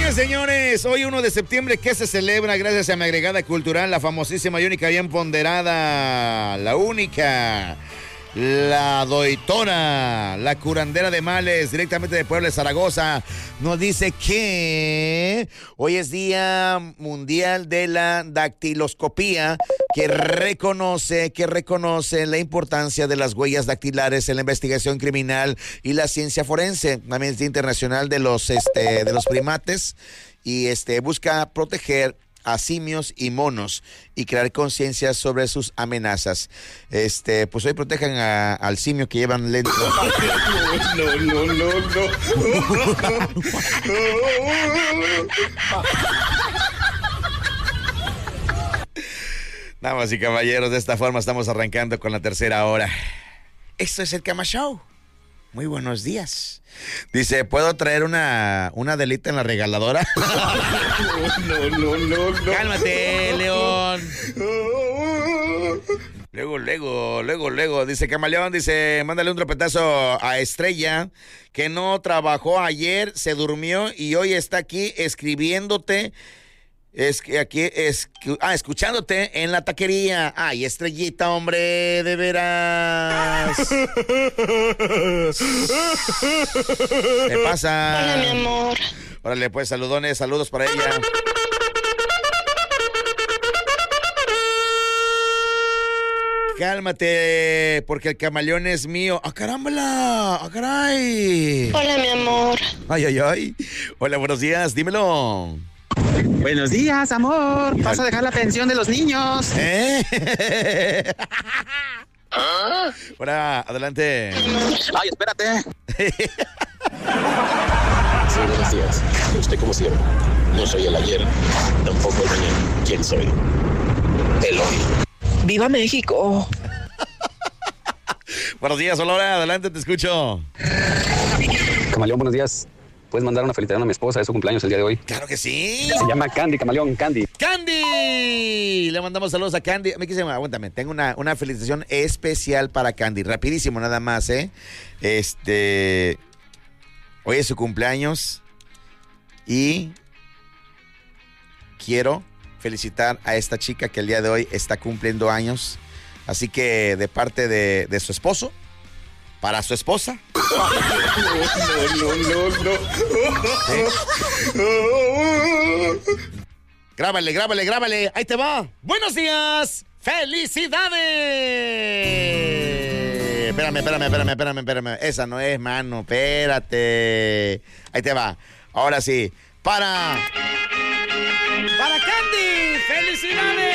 cumpleaños, señores. Hoy 1 de septiembre, que se celebra gracias a mi agregada cultural, la famosísima y única, bien ponderada, la única, la doitora, la curandera de males, directamente de Puebla de Zaragoza. Nos dice que hoy es Día Mundial de la Dactiloscopía, que reconoce la importancia de las huellas dactilares en la investigación criminal y la ciencia forense. También es Día Internacional de los primates y busca proteger a simios y monos y crear conciencia sobre sus amenazas. Pues hoy protejan al simio que llevan lento. No. Damas y caballeros, de esta forma estamos arrancando con la tercera hora. Esto es el Cama Show. Muy buenos días. Dice, ¿puedo traer una delita en la regaladora? No. Cálmate, León. Luego. Dice Camaleón, dice, mándale un tropetazo a Estrella, que no trabajó ayer, se durmió y hoy está aquí escribiéndote. Escuchándote en la taquería. Ay, Estrellita, hombre, de veras. ¿Qué pasa? Hola, mi amor. Órale, pues, saludos para ella. Cálmate, porque el camaleón es mío. ¡Ah, carámbala! ¡Ah, caray! Hola, mi amor. Ay. Hola, buenos días, dímelo. Buenos días, amor. Vas a dejar la pensión de los niños. Ahora, adelante. Ay, espérate. Sí, buenos días. Usted como siempre. No soy el ayer, tampoco el mañana. ¿Quién soy? El hoy. ¡Viva México! Buenos días, hola, adelante, te escucho. Camaleón, buenos días. ¿Puedes mandar una felicitación a mi esposa? Es su cumpleaños el día de hoy. ¡Claro que sí! Se llama Candy, Camaleón, Candy. ¡Candy! Le mandamos saludos a Candy. Aguántame, tengo una felicitación especial para Candy. Rapidísimo, nada más, ¿eh? Hoy es su cumpleaños y quiero felicitar a esta chica que el día de hoy está cumpliendo años. Así que de parte de su esposo, para su esposa. No. Grábale. Ahí te va. Buenos días. ¡Felicidades! Espérame. Esa no es, mano. Espérate. Ahí te va. Ahora sí. Para Candy. ¡Felicidades!